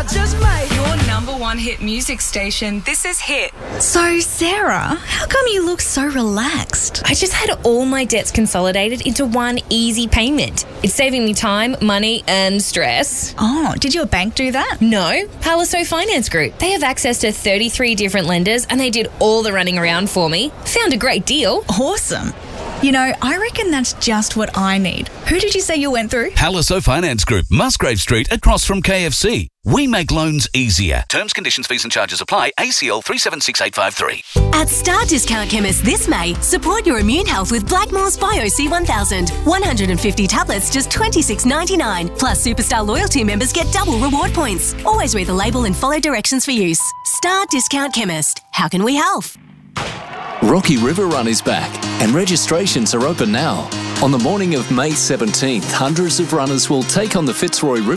I just might. Your number one hit music station. This is Hit. So, Sarah, how come you look so relaxed? I just had all my debts consolidated into one easy payment. It's saving me time, money, and stress. Oh, did your bank do that? No, Palaso Finance Group. They have access to 33 different lenders and they did all the running around for me. Found a great deal. Awesome. You know, I reckon that's just what I need. Who did you say you went through? Palaso Finance Group, Musgrave Street, across from KFC. We make loans easier. Terms, conditions, fees and charges apply. ACL 376853. At Star Discount Chemist this May, support your immune health with Blackmore's Bio C1000. 150 tablets, just $26.99. Plus, Superstar loyalty members get double reward points. Always read the label and follow directions for use. Star Discount Chemist. How can we help? Rocky River Run is back and registrations are open now. On the morning of May 17th, hundreds of runners will take on the Fitzroy River